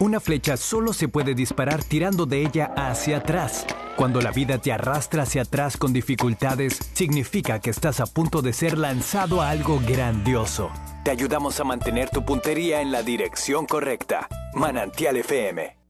Una flecha solo se puede disparar tirando de ella hacia atrás. Cuando la vida te arrastra hacia atrás con dificultades, significa que estás a punto de ser lanzado a algo grandioso. Te ayudamos a mantener tu puntería en la dirección correcta. Manantial FM.